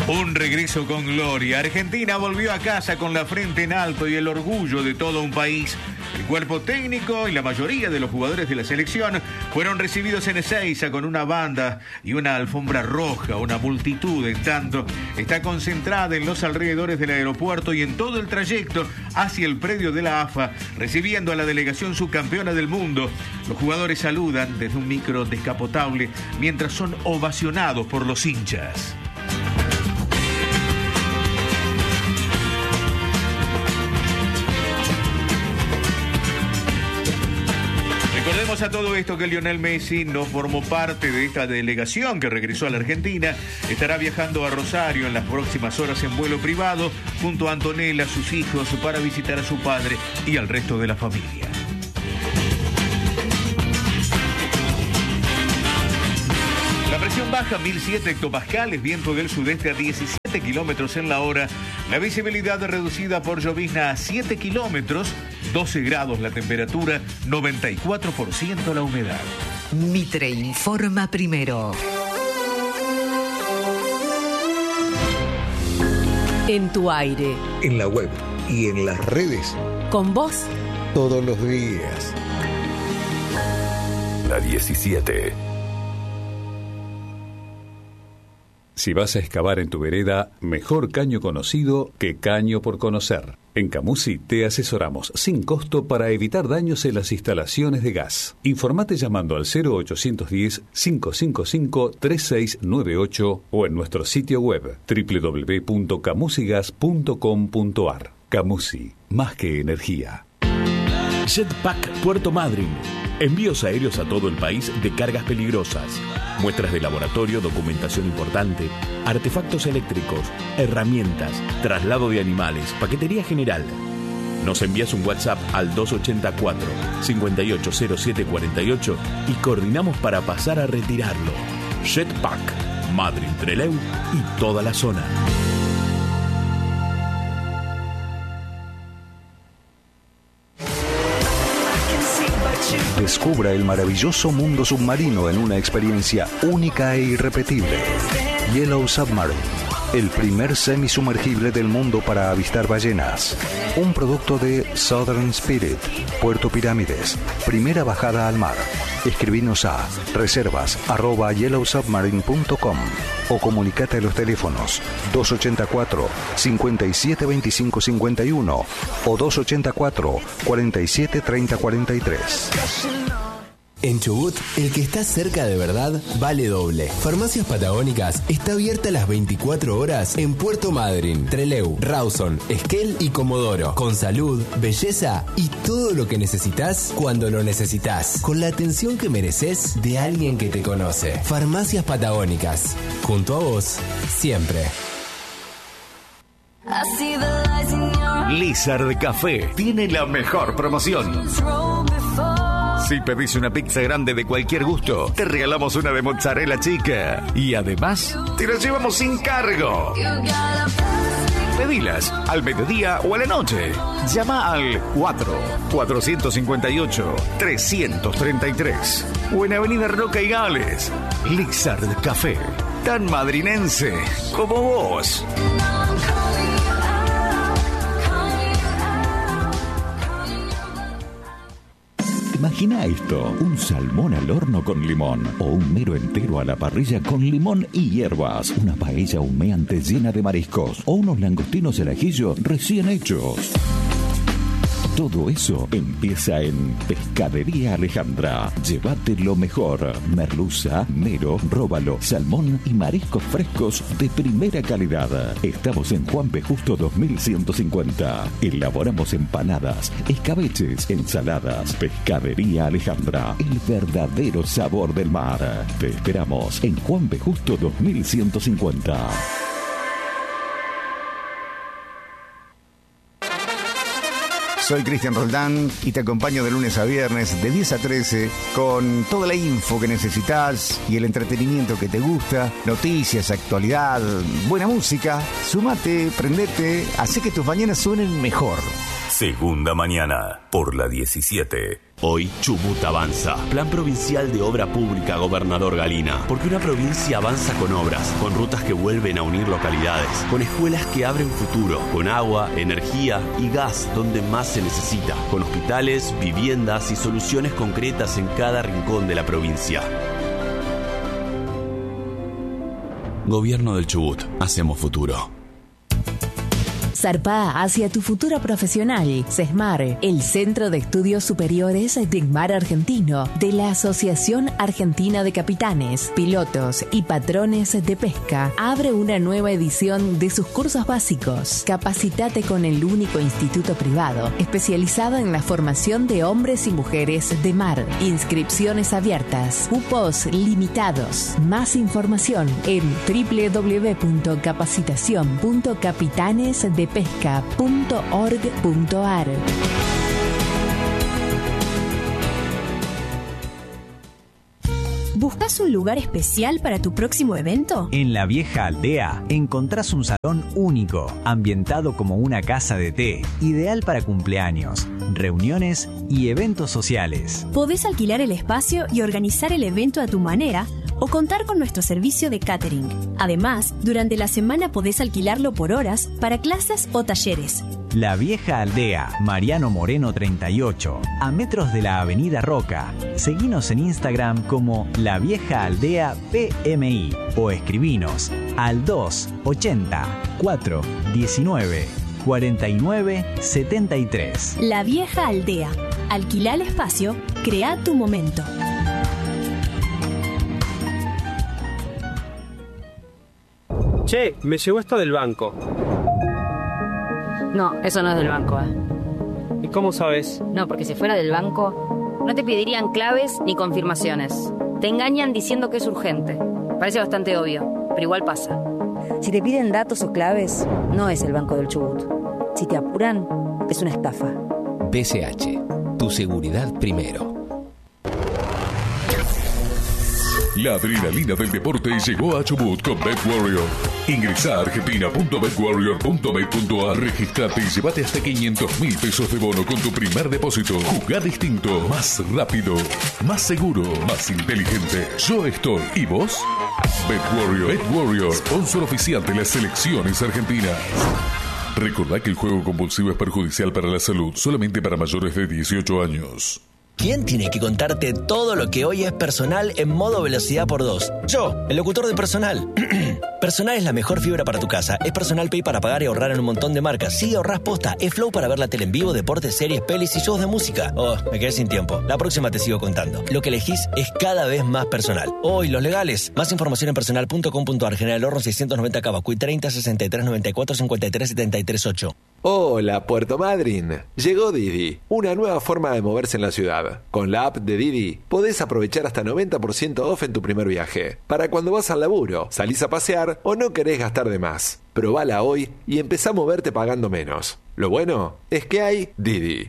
Un regreso con gloria. Argentina volvió a casa con la frente en alto y el orgullo de todo un país. El cuerpo técnico y la mayoría de los jugadores de la selección fueron recibidos en Ezeiza con una banda y una alfombra roja. Una multitud, en tanto, está concentrada en los alrededores del aeropuerto y en todo el trayecto hacia el predio de la AFA, recibiendo a la delegación subcampeona del mundo. Los jugadores saludan desde un micro descapotable mientras son ovacionados por los hinchas. Recordemos a todo esto que Lionel Messi no formó parte de esta delegación que regresó a la Argentina. Estará viajando a Rosario en las próximas horas en vuelo privado junto a Antonella, sus hijos, para visitar a su padre y al resto de la familia. La presión baja 1007 hectopascales, viento del sudeste a 17 kilómetros en la hora, la visibilidad reducida por llovizna a 7 kilómetros, 12 grados la temperatura, 94% la humedad. Mitre informa primero. En tu aire. En la web y en las redes. Con vos. Todos los días. La 17. Si vas a excavar en tu vereda, mejor caño conocido que caño por conocer. En Camusi te asesoramos sin costo para evitar daños en las instalaciones de gas. Informate llamando al 0810-555-3698 o en nuestro sitio web www.camusigas.com.ar. Camusi, más que energía. Jetpack Puerto Madryn. Envíos aéreos a todo el país de cargas peligrosas. Muestras de laboratorio, documentación importante, artefactos eléctricos, herramientas, traslado de animales, paquetería general. Nos envías un WhatsApp al 284-580748 y coordinamos para pasar a retirarlo. Jetpack, Madryn, Trelew y toda la zona. Descubra el maravilloso mundo submarino en una experiencia única e irrepetible. Yellow Submarine, el primer semisumergible del mundo para avistar ballenas. Un producto de Southern Spirit, Puerto Pirámides. Primera bajada al mar. Escribinos a reservas@yellowsubmarine.com o comunicate a los teléfonos 284 57 25 51 o 284 47 30 43. En Chubut, el que está cerca de verdad vale doble. Farmacias Patagónicas está abierta las 24 horas en Puerto Madryn, Trelew, Rawson, Esquel y Comodoro. Con salud, belleza y todo lo que necesitas cuando lo necesitas. Con la atención que mereces de alguien que te conoce. Farmacias Patagónicas. Junto a vos, siempre. Lizard Café tiene la mejor promoción. Si pedís una pizza grande de cualquier gusto, te regalamos una de mozzarella chica. Y además, te la llevamos sin cargo. Pedilas al mediodía o a la noche. Llama al 458-333 o en Avenida Roca y Gales. Lizard Café, tan madrinense como vos. Imagina esto, un salmón al horno con limón o un mero entero a la parrilla con limón y hierbas, una paella humeante llena de mariscos o unos langostinos al ajillo recién hechos. Todo eso empieza en Pescadería Alejandra. Llévate lo mejor. Merluza, mero, róbalo, salmón y mariscos frescos de primera calidad. Estamos en Juan P. Justo 2150. Elaboramos empanadas, escabeches, ensaladas. Pescadería Alejandra. El verdadero sabor del mar. Te esperamos en Juan P. Justo 2150. Soy Cristian Roldán y te acompaño de lunes a viernes de 10 a 13 con toda la info que necesitas y el entretenimiento que te gusta, noticias, actualidad, buena música. Sumate, prendete, hacé que tus mañanas suenen mejor. Segunda mañana, por la 17. Hoy Chubut avanza. Plan provincial de obra pública, gobernador Galina. Porque una provincia avanza con obras, con rutas que vuelven a unir localidades, con escuelas que abren futuro, con agua, energía y gas donde más se necesita, con hospitales, viviendas y soluciones concretas en cada rincón de la provincia. Gobierno del Chubut. Hacemos futuro. Zarpá hacia tu futuro profesional. CESMAR, el Centro de Estudios Superiores del Mar Argentino, de la Asociación Argentina de Capitanes, Pilotos y Patrones de Pesca, abre una nueva edición de sus cursos básicos. Capacitate con el único instituto privado especializado en la formación de hombres y mujeres de mar. Inscripciones abiertas, cupos limitados. Más información en www.capacitacion.capitanesdepesca.org.ar. ¿Buscas un lugar especial para tu próximo evento? En La Vieja Aldea encontrás un salón único, ambientado como una casa de té, ideal para cumpleaños, reuniones y eventos sociales. Podés alquilar el espacio y organizar el evento a tu manera o contar con nuestro servicio de catering. Además, durante la semana podés alquilarlo por horas para clases o talleres. La Vieja Aldea, Mariano Moreno 38, a metros de la Avenida Roca. Seguinos en Instagram como La Vieja Aldea PMI o escribinos al 280 419 49 73. La Vieja Aldea. Alquila el espacio, crea tu momento. Che, me llegó esto del banco. No, eso no es del banco, ¿Y cómo sabes? No, porque si fuera del banco, no te pedirían claves ni confirmaciones. Te engañan diciendo que es urgente. Parece bastante obvio, pero igual pasa. Si te piden datos o claves, no es el Banco del Chubut. Si te apuran, es una estafa. BCH, tu seguridad primero. La adrenalina del deporte llegó a Chubut con BetWarrior. Ingresa a argentina.betwarrior.bet.ar, registrate y llévate hasta 500.000 pesos de bono con tu primer depósito. Jugá distinto, más rápido, más seguro, más inteligente. Yo estoy. ¿Y vos? BetWarrior. BetWarrior, sponsor oficial de las selecciones argentinas. Recordá que el juego compulsivo es perjudicial para la salud, solamente para mayores de 18 años. ¿Quién tiene que contarte todo lo que hoy es Personal en modo velocidad por 2? Yo, el locutor de Personal. Personal es la mejor fibra para tu casa. Es Personal Pay para pagar y ahorrar en un montón de marcas. Sí, ahorrás posta. Es Flow para ver la tele en vivo, deportes, series, pelis y shows de música. Oh, me quedé sin tiempo. La próxima te sigo contando. Lo que elegís es cada vez más personal. Oh, y los legales. Más información en personal.com.ar. General Horno 690 Cabacuy 30 63 94 53 73 8. Hola, Puerto Madryn. Llegó Didi, una nueva forma de moverse en la ciudad. Con la app de Didi podés aprovechar hasta 90% off en tu primer viaje. Para cuando vas al laburo, salís a pasear o no querés gastar de más. Probala hoy y empezá a moverte pagando menos. Lo bueno es que hay Didi.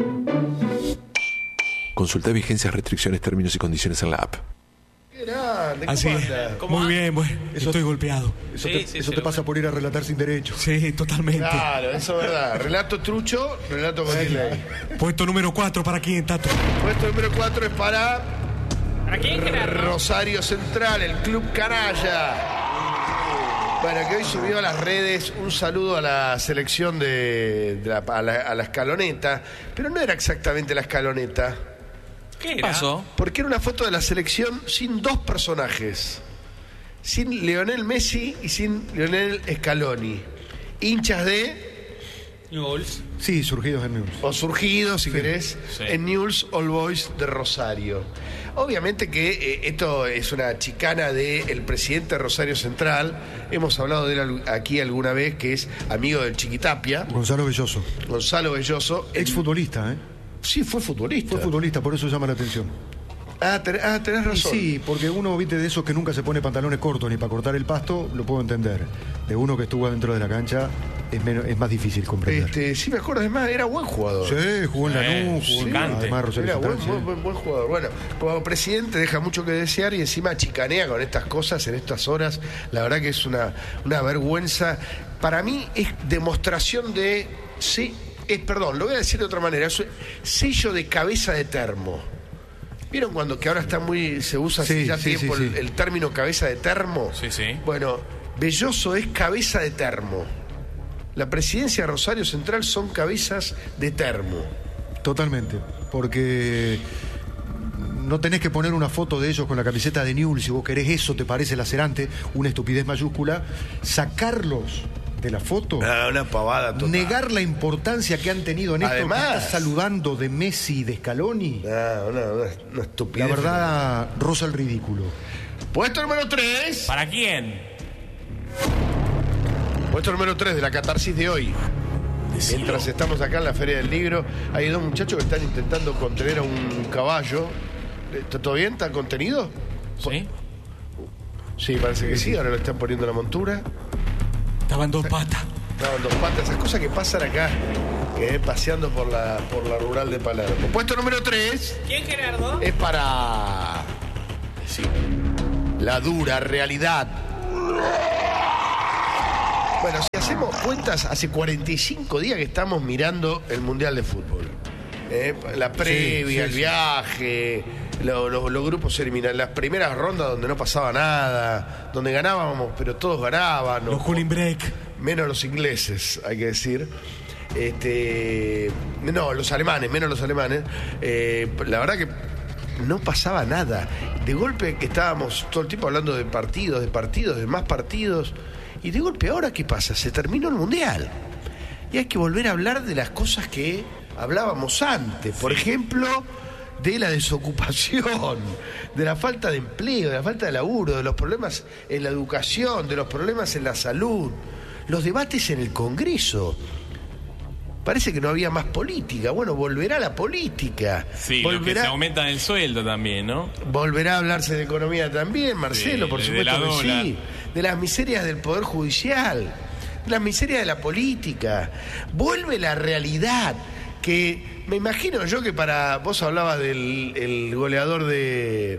Consulta vigencias, restricciones, términos y condiciones en la app. Grande, así es. Muy bien, bueno, estoy golpeado. Eso te pasa por ir a relatar sin derecho. Sí, totalmente. Claro, eso es verdad. Relato trucho, relato con delay. Puesto número 4, ¿para quién, Tato? Puesto número 4 es para quién, Gerardo? Escenario Central, el Club Canalla. Bueno, que hoy subió a las redes un saludo a la selección a la escaloneta, pero no era exactamente la escaloneta. ¿Qué pasó? Porque era una foto de la selección sin dos personajes. Sin Lionel Messi y sin Lionel Scaloni. Hinchas de Newell's. Sí, surgidos en Newell's. O surgidos, si querés, en Newell's Old Boys de Rosario. Obviamente que esto es una chicana del presidente de Rosario Central. Hemos hablado de él aquí alguna vez, que es amigo del Chiquitapia. Gonzalo Belloso. Exfutbolista, Sí, fue futbolista. Por eso llama la atención. Tenés razón. Sí, porque uno, viste, de esos que nunca se pone pantalones cortos ni para cortar el pasto, lo puedo entender. De uno que estuvo dentro de la cancha, es más difícil comprender. Sí, me acuerdo, además, era buen jugador. Sí, jugó en Lanús, además Rosario era Central, buen jugador. Bueno, como presidente deja mucho que desear y encima chicanea con estas cosas en estas horas. La verdad que es una vergüenza. Para mí es demostración de, sí, perdón, lo voy a decir de otra manera, es sello de cabeza de termo. ¿Vieron cuando que ahora está muy, se usa hace ya tiempo el término cabeza de termo? Sí, sí. Bueno, Belloso es cabeza de termo. La presidencia de Rosario Central son cabezas de termo. Totalmente, porque no tenés que poner una foto de ellos con la camiseta de Newell's, si vos querés eso, te parece lacerante, una estupidez mayúscula, sacarlos de la foto, una pavada total. Negar la importancia que han tenido en esto. Además, que estás saludando de Messi y de Scaloni. Una estupidez. La verdad, roza el ridículo. Puesto número 3. ¿Para quién? Puesto número 3 de la catarsis de hoy. Mientras estamos acá en la Feria del Libro, hay dos muchachos que están intentando contener a un caballo. ¿Está todo bien? ¿Está contenido? Sí. Sí, parece que sí. Ahora lo están poniendo en la montura. Estaban dos patas. Estaban dos patas. Esas cosas que pasan acá, paseando por la rural de Palermo. Puesto número 3. ¿Quién, Gerardo? Es para... Sí. La dura realidad. Bueno, si hacemos cuentas, hace 45 días que estamos mirando el Mundial de Fútbol. La previa, el viaje, los grupos eliminados, las primeras rondas donde no pasaba nada, donde ganábamos, pero todos ganaban. Los cooling break. Menos los ingleses, hay que decir. No, los alemanes, menos los alemanes. La verdad que no pasaba nada. De golpe que estábamos todo el tiempo hablando de partidos, de más partidos. Y de golpe, ¿ahora qué pasa? Se terminó el Mundial. Y hay que volver a hablar de las cosas que hablábamos antes. Por ejemplo, de la desocupación, de la falta de empleo, de la falta de laburo, de los problemas en la educación, de los problemas en la salud, los debates en el Congreso. Parece que no había más política. Bueno, volverá la política. Sí, lo que se aumenta el sueldo también, ¿no? Volverá a hablarse de economía también, Marcelo, por supuesto que sí. De las miserias del Poder Judicial, de las miserias de la política. Vuelve la realidad, que me imagino yo que para... Vos hablabas del goleador de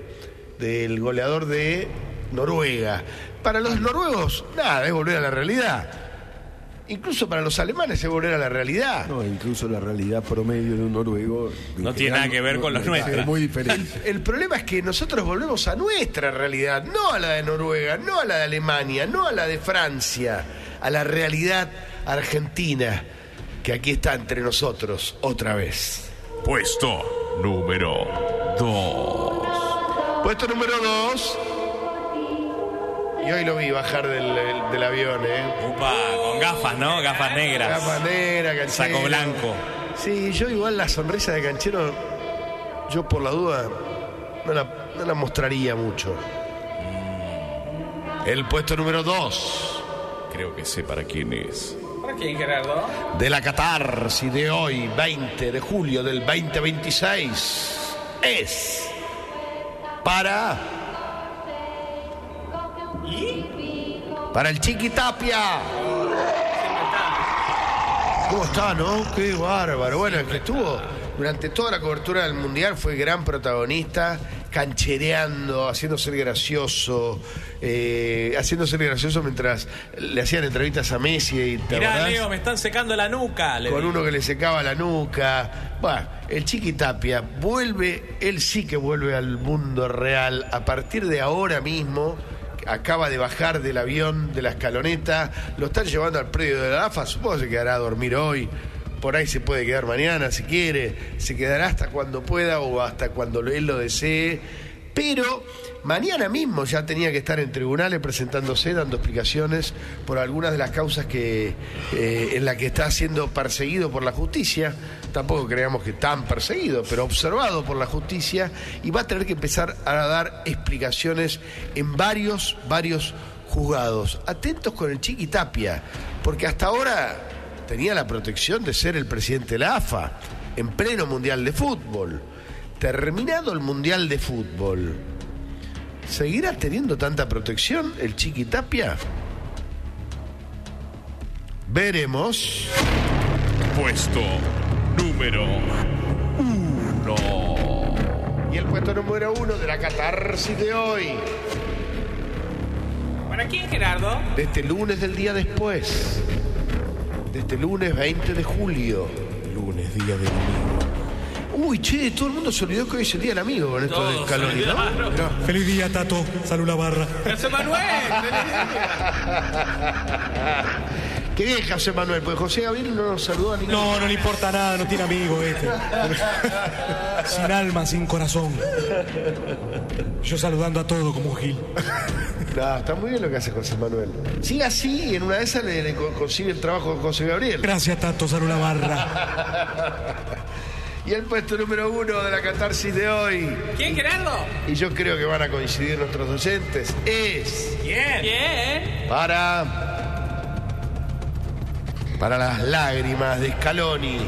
Noruega. Para los noruegos, nada, es volver a la realidad. Incluso para los alemanes es volver a la realidad. No, incluso la realidad promedio de un noruego no tiene nada que ver con la nuestra. Es muy diferente. El problema es que nosotros volvemos a nuestra realidad, no a la de Noruega, no a la de Alemania, no a la de Francia, a la realidad argentina, que aquí está entre nosotros otra vez. Puesto número 2. Puesto número 2. Y hoy lo vi bajar del avión, Upa, con gafas, ¿no? Gafas negras. Gafas negras, canchero. Saco blanco. Sí, yo igual la sonrisa de canchero, yo por la duda no la mostraría mucho. El puesto número 2. Creo que sé para quién es. ¿Para quién, Gerardo? De la catarsis de hoy, 20 de julio del 2026. Es para el Chiqui Tapia. ¿Cómo está, no? Qué bárbaro. Bueno, el que estuvo durante toda la cobertura del Mundial, fue gran protagonista, canchereando, haciéndose el gracioso, mientras le hacían entrevistas a Messi. Y, mirá, Leo, me están secando la nuca. Con uno que le secaba la nuca. Bueno, el Chiqui Tapia vuelve, él sí que vuelve al mundo real a partir de ahora mismo. Acaba de bajar del avión, de la escaloneta, lo están llevando al predio de la AFA, supongo que se quedará a dormir hoy, por ahí se puede quedar mañana si quiere, se quedará hasta cuando pueda o hasta cuando él lo desee, pero mañana mismo ya tenía que estar en tribunales presentándose, dando explicaciones por algunas de las causas en las que está siendo perseguido por la justicia. Tampoco creamos que tan perseguido, pero observado por la justicia, y va a tener que empezar a dar explicaciones en varios juzgados. Atentos con el Chiqui Tapia, porque hasta ahora tenía la protección de ser el presidente de la AFA, en pleno Mundial de Fútbol. Terminado el Mundial de Fútbol, ¿seguirá teniendo tanta protección el Chiqui Tapia? Veremos. Puesto número 1. Y el puesto número 1 de la catarsis de hoy. ¿Para quién, Gerardo? De este lunes del día después. De este lunes 20 de julio. lunes, día del amigo. Uy, che, todo el mundo se olvidó que hoy es el día del amigo con esto de Scaloni, ¿no? Mirá. Feliz día, Tato. Salud la barra. ¡José Manuel! Qué bien, José Manuel, pues José Gabriel no nos saludó a ninguno. No le importa nada, no tiene amigo este. Sin alma, sin corazón. Yo saludando a todo como un gil. No, está muy bien lo que hace José Manuel. Sigue así y en una de esas le consigue el trabajo con José Gabriel. Gracias, Tato. Salud la barra. Y el puesto número 1 de la catarsis de hoy. ¿Quién, Gerardo? Y yo creo que van a coincidir nuestros oyentes. Es... ¿Quién? Para las lágrimas de Scaloni.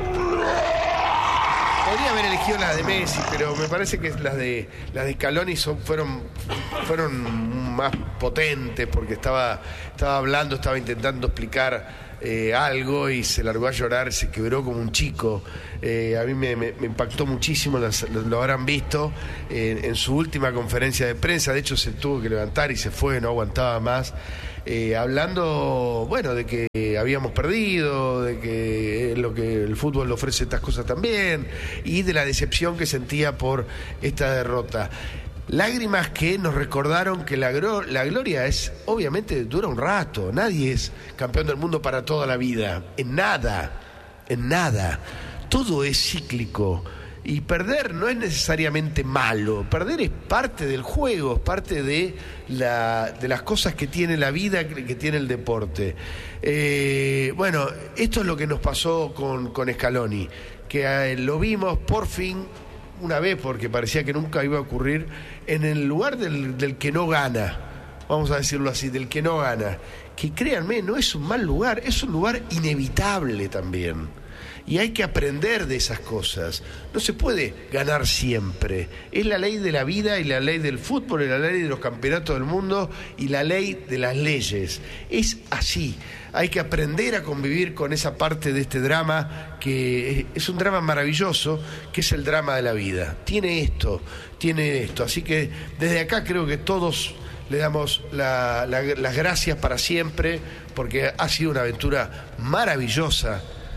Podría haber elegido las de Messi, pero me parece que las de Scaloni fueron más potentes porque estaba hablando, estaba intentando explicar algo y se largó a llorar, se quebró como un chico. A mí me impactó muchísimo, lo habrán visto en su última conferencia de prensa. De hecho se tuvo que levantar y se fue, no aguantaba más. Hablando, bueno, de que habíamos perdido, de que el fútbol le ofrece estas cosas también, y de la decepción que sentía por esta derrota. Lágrimas que nos recordaron que la gloria obviamente dura un rato. Nadie es campeón del mundo para toda la vida, en nada. Todo es cíclico. Y perder no es necesariamente malo. Perder es parte del juego, es parte de las cosas que tiene la vida, que tiene el deporte. Bueno, esto es lo que nos pasó con Scaloni, que lo vimos por fin, una vez, porque parecía que nunca iba a ocurrir, en el lugar del que no gana. Vamos a decirlo así, del que no gana. Que créanme, no es un mal lugar, es un lugar inevitable también. Y hay que aprender de esas cosas. No se puede ganar siempre. Es la ley de la vida y la ley del fútbol y la ley de los campeonatos del mundo y la ley de las leyes. Es así. Hay que aprender a convivir con esa parte de este drama, que es un drama maravilloso, que es el drama de la vida. Tiene esto. Así que desde acá creo que todos le damos las gracias para siempre, porque ha sido una aventura maravillosa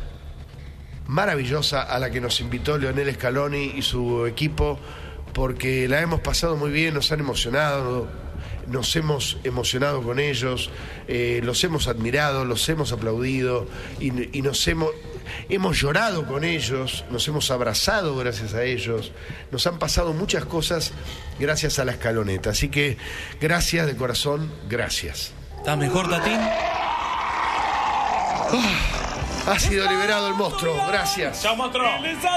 a la que nos invitó Lionel Scaloni y su equipo, porque la hemos pasado muy bien, nos han emocionado, nos hemos emocionado con ellos, los hemos admirado, los hemos aplaudido y hemos llorado con ellos, nos hemos abrazado gracias a ellos, nos han pasado muchas cosas gracias a la Scaloneta. Así que gracias de corazón, gracias. ¿Estás mejor, Tatín? Ha sido liberado el monstruo, gracias. ¡Chao, monstruo!